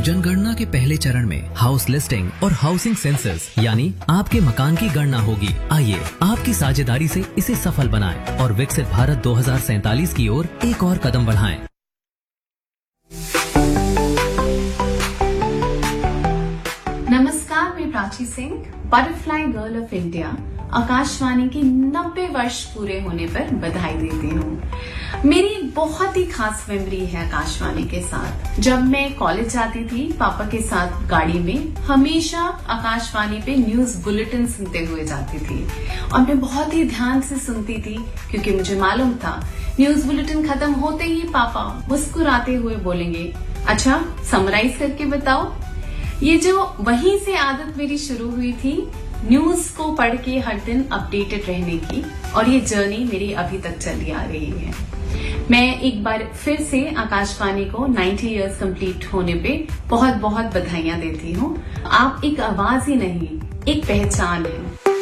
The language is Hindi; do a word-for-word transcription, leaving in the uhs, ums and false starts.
जनगणना के पहले चरण में हाउस लिस्टिंग और हाउसिंग सेंसस यानी आपके मकान की गणना होगी। आइए आपकी साझेदारी से इसे सफल बनाएं और विकसित भारत दो हज़ार सैंतालीस की ओर एक और कदम बढ़ाएं। नमस्कार, मैं Prachi Singh, butterfly girl of India, Akashvani के नब्बे वर्ष पूरे होने पर बधाई देती हूँ। मेरी एक बहुत ही खास मेमोरी है आकाशवाणी के साथ। जब मैं कॉलेज जाती थी, पापा के साथ गाड़ी में हमेशा आकाशवाणी पे न्यूज बुलेटिन सुनते हुए जाती थी और मैं बहुत ही ध्यान से सुनती थी क्योंकि मुझे मालूम था न्यूज बुलेटिन खत्म होते ही पापा मुस्कुराते हुए बोलेंगे, अच्छा समराइज करके बताओ। ये जो वहीं से आदत मेरी शुरू हुई थी न्यूज को पढ़ के हर दिन अपडेटेड रहने की, और ये जर्नी मेरी अभी तक चली आ रही है। मैं एक बार फिर से आकाशवाणी को नब्बे इयर्स कंप्लीट होने पे बहुत बहुत बधाइयां देती हूँ। आप एक आवाज ही नहीं, एक पहचान है।